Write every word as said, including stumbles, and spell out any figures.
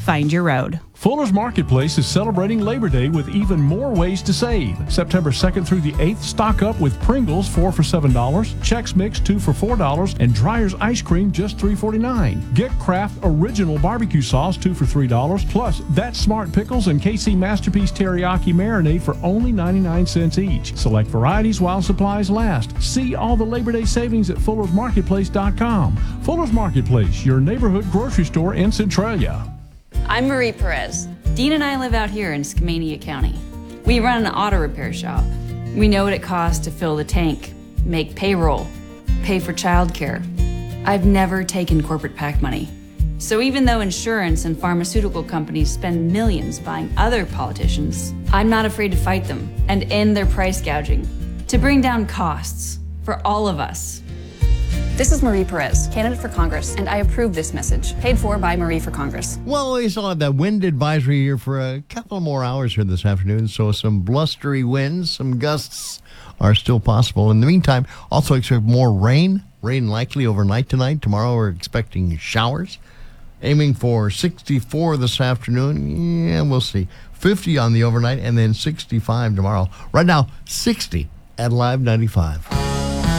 find your road. Fuller's Marketplace is celebrating Labor Day with even more ways to save. September second through the eighth, stock up with Pringles, four for seven dollars, Chex Mix, two for four dollars, and Dreyer's Ice Cream, just three forty-nine. Get Kraft Original Barbecue Sauce, two for three dollars, plus That Smart Pickles and K C Masterpiece Teriyaki Marinade for only ninety-nine cents each. Select varieties while supplies last. See all the Labor Day savings at fullers marketplace dot com. Fuller's Marketplace, your neighborhood grocery store in Centralia. I'm Marie Perez. Dean and I live out here in Skamania County. We run an auto repair shop. We know what it costs to fill the tank, make payroll, pay for childcare. I've never taken corporate PAC money. So even though insurance and pharmaceutical companies spend millions buying other politicians, I'm not afraid to fight them and end their price gouging to bring down costs for all of us. This is Marie Perez, candidate for Congress, and I approve this message, paid for by Marie for Congress. Well, we still have that wind advisory here for a couple more hours here this afternoon, so some blustery winds, some gusts are still possible. In the meantime, also expect more rain, rain likely overnight tonight. Tomorrow we're expecting showers, aiming for sixty-four this afternoon. Yeah, we'll see. fifty on the overnight, and then sixty-five tomorrow. Right now, sixty at Live ninety-five.